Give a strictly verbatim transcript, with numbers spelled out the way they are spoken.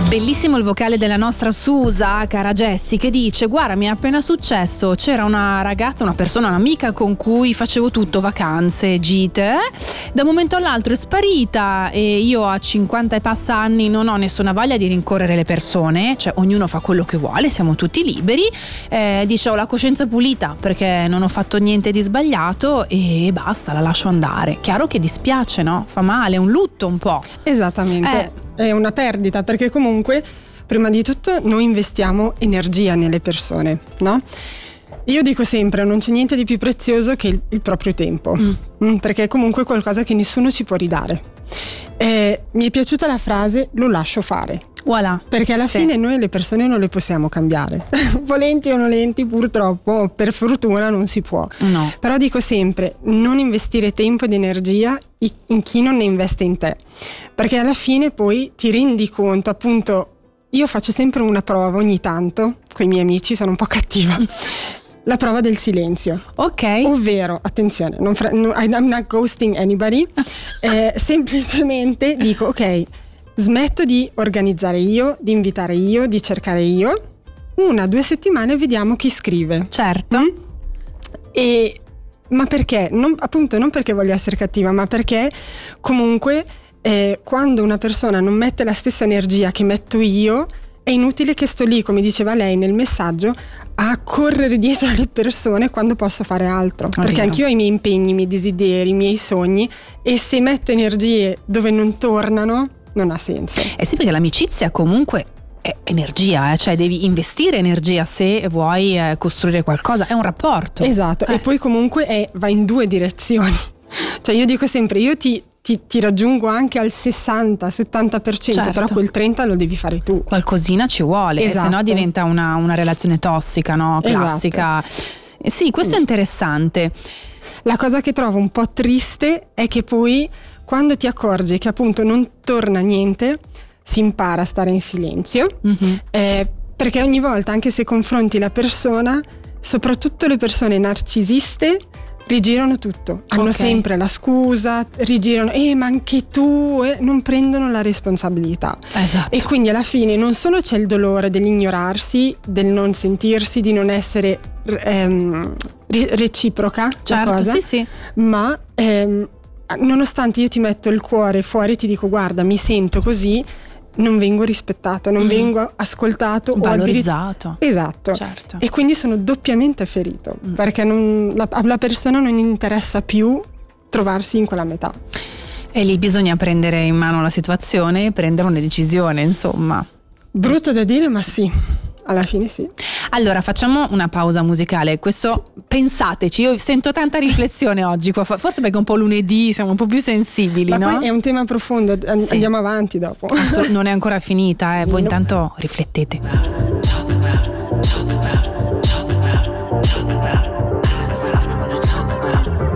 Bellissimo il vocale della nostra Susa, cara Jessie, che dice: guarda, mi è appena successo, c'era una ragazza, una persona, un'amica con cui facevo tutto, vacanze, gite, da un momento all'altro è sparita e io a cinquanta e passa anni non ho nessuna voglia di rincorrere le persone, cioè ognuno fa quello che vuole, siamo tutti liberi, eh, dice ho la coscienza pulita perché non ho fatto niente di sbagliato e basta, la lascio andare. Chiaro che dispiace, no? Fa male, è un lutto un po'. Esattamente. Eh. È una perdita, perché comunque prima di tutto noi investiamo energia nelle persone, no? Io dico sempre, non c'è niente di più prezioso che il, il proprio tempo, mm. perché è comunque qualcosa che nessuno ci può ridare. Eh, mi è piaciuta la frase lo lascio fare. Voilà. Perché alla sì. fine noi le persone non le possiamo cambiare. Volenti o nolenti, purtroppo, per fortuna non si può. No. Però dico sempre, non investire tempo ed energia in chi non ne investe in te. Perché alla fine poi ti rendi conto, appunto, io faccio sempre una prova ogni tanto, con i miei amici, sono un po' cattiva. La prova del silenzio. Ok. Ovvero, attenzione, non fra- no, I'm not ghosting anybody, eh, semplicemente dico, ok, smetto di organizzare io, di invitare io, di cercare io. Una, due settimane vediamo chi scrive. Certo. Mm? E, ma perché? Non, appunto, non perché voglio essere cattiva, ma perché comunque eh, quando una persona non mette la stessa energia che metto io, è inutile che sto lì, come diceva lei nel messaggio, a correre dietro alle persone quando posso fare altro. È perché vero. anch'io ho i miei impegni, i miei desideri, i miei sogni, e se metto energie dove non tornano non ha senso. Eh sì, perché l'amicizia comunque è energia, eh? Cioè devi investire energia se vuoi eh, costruire qualcosa, è un rapporto. Esatto, eh. e poi comunque è, va in due direzioni. Cioè io dico sempre, io ti, ti, ti raggiungo anche al sessanta settanta per cento, Certo. però quel trenta lo devi fare tu. Qualcosina ci vuole, Esatto. se no diventa una, una relazione tossica, no? Classica. Eh sì, questo è interessante. La cosa che trovo un po' triste è che poi quando ti accorgi che appunto non torna niente, si impara a stare in silenzio, Mm-hmm. eh, perché ogni volta, anche se confronti la persona, soprattutto le persone narcisiste rigirano tutto, hanno Ok. sempre la scusa, rigirano, eh ma anche tu, eh, non prendono la responsabilità. Esatto. E quindi alla fine non solo c'è il dolore dell'ignorarsi, del non sentirsi, di non essere ehm, ri- reciproca, Certo, la cosa, sì, sì. ma ehm, nonostante io ti metto il cuore fuori e ti dico guarda mi sento così, non vengo rispettato, non Mm. vengo ascoltato o Valorizzato. addirittura- esatto. Certo. E quindi sono doppiamente ferito, Mm. perché non, la, alla persona non interessa più trovarsi in quella metà. E lì bisogna prendere in mano la situazione e prendere una decisione, insomma. Brutto da dire, ma sì, alla fine sì. Allora facciamo una pausa musicale. Questo pensateci, io sento tanta riflessione oggi qua, forse perché è un po' lunedì, siamo un po' più sensibili, Ma no? poi è un tema profondo, and- Sì. andiamo avanti dopo. Adesso non è ancora finita, eh. Voi No. intanto riflettete.